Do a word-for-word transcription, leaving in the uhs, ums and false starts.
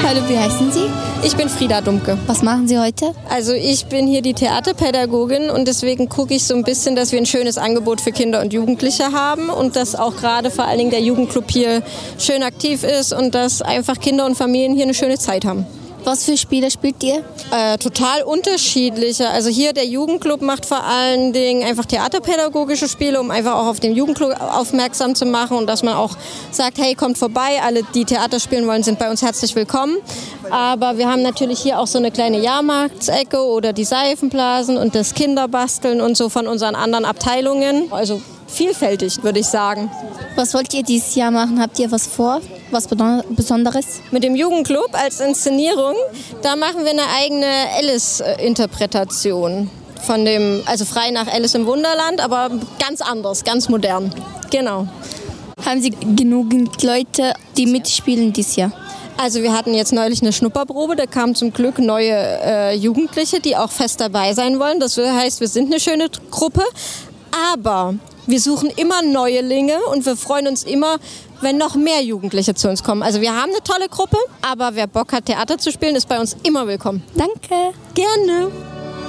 Hallo, wie heißen Sie? Ich bin Frieda Dumke. Was machen Sie heute? Also ich bin hier die Theaterpädagogin und deswegen gucke ich so ein bisschen, dass wir ein schönes Angebot für Kinder und Jugendliche haben und dass auch gerade vor allen Dingen der Jugendclub hier schön aktiv ist und dass einfach Kinder und Familien hier eine schöne Zeit haben. Was für Spiele spielt ihr? Äh, total unterschiedliche. Also hier der Jugendclub macht vor allen Dingen einfach theaterpädagogische Spiele, um einfach auch auf den Jugendclub aufmerksam zu machen und dass man auch sagt, hey, kommt vorbei, alle, die Theater spielen wollen, sind bei uns herzlich willkommen. Aber wir haben natürlich hier auch so eine kleine Jahrmarktsecke oder die Seifenblasen und das Kinderbasteln und so von unseren anderen Abteilungen. Also vielfältig, würde ich sagen. Was wollt ihr dieses Jahr machen? Habt ihr was vor? Was Besonderes? Mit dem Jugendclub als Inszenierung, da machen wir eine eigene Alice-Interpretation. Von dem, also frei nach Alice im Wunderland, aber ganz anders, ganz modern. Genau. Haben Sie genügend Leute, die mitspielen dieses Jahr? Also wir hatten jetzt neulich eine Schnupperprobe, da kamen zum Glück neue äh, Jugendliche, die auch fest dabei sein wollen. Das heißt, wir sind eine schöne Gruppe, aber wir suchen immer Neulinge und wir freuen uns immer, wenn noch mehr Jugendliche zu uns kommen. Also wir haben eine tolle Gruppe, aber wer Bock hat, Theater zu spielen, ist bei uns immer willkommen. Danke. Gerne.